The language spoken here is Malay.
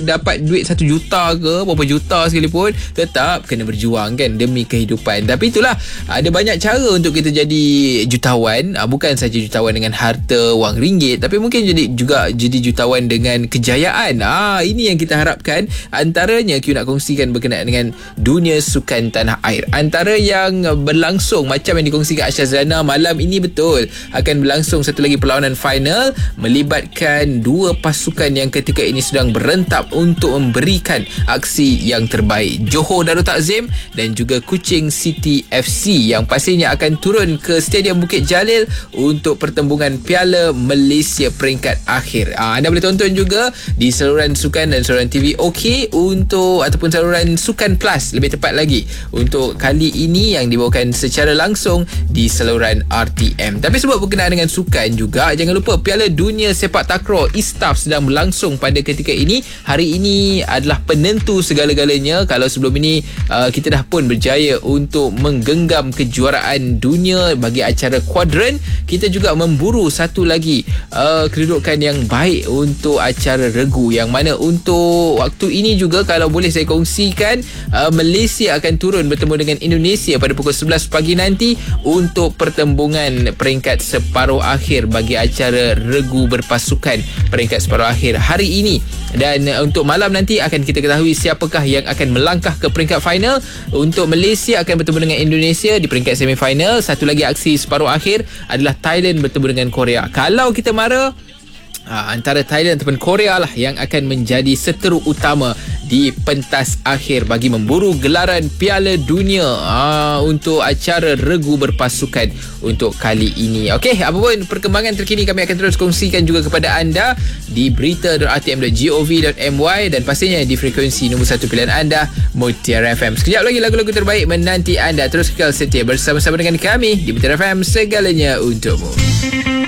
dapat duit 1 juta ke berapa juta sekalipun, tetap kena berjuang kan demi kehidupan. Tapi itulah, ada banyak cara untuk kita jadi jutawan. Bukan saja jutawan dengan harta wang ringgit, tapi mungkin jadi jutawan dengan kejayaan. Ini yang kita harapkan. Antaranya Q nak kongsikan berkenaan dengan dunia sukan tanah air. Antara yang berlangsung macam yang dikongsikan Aisyah Zana malam ini, betul akan berlangsung satu lagi perlawanan final melibatkan dua pasukan yang ketika ini sedang berentap untuk memberikan aksi yang terbaik. Johor Darul Takzim dan juga Kuching City FC yang pastinya akan turun ke Stadium Bukit Jalil untuk pertembungan Piala Malaysia peringkat akhir. Anda boleh tonton juga di saluran sukan dan saluran TV OK ataupun saluran Sukan Plus lebih tepat lagi untuk kali ini yang dibawakan secara langsung di saluran RTM. Tapi sebab berkenaan dengan sukan juga, jangan lupa Piala Dunia Sepak Takraw ISTAF sedang berlangsung pada ketika ini. Hari ini adalah penentu segala-galanya. Kalau sebelum ini kita dah pun berjaya untuk menggenggam kejuaraan dunia bagi acara kuadran, kita juga memburu satu lagi kedudukan yang baik untuk acara regu, yang mana untuk waktu ini juga kalau boleh saya kongsikan, Malaysia akan turun bertemu dengan Indonesia pada pukul 11 pagi nanti untuk pertembungan peringkat separuh akhir bagi acara regu berpasukan peringkat separuh akhir hari ini. Dan untuk malam nanti akan kita ketahui siapakah yang akan melangkah ke peringkat final. Untuk Malaysia akan bertemu dengan Indonesia di peringkat semifinal. Satu lagi aksi separuh akhir adalah Thailand bertemu dengan Korea. Kalau kita mara, antara Thailand ataupun Korea lah yang akan menjadi seteru utama di pentas akhir bagi memburu gelaran Piala Dunia untuk acara regu berpasukan untuk kali ini. Okey, apapun perkembangan terkini kami akan terus kongsikan juga kepada anda di berita.rtm.gov.my dan pastinya di frekuensi nombor 1 pilihan anda, Mutiara FM. Sekejap lagi lagu-lagu terbaik menanti anda. Terus kekal setia bersama-sama dengan kami di Mutiara FM, segalanya untukmu.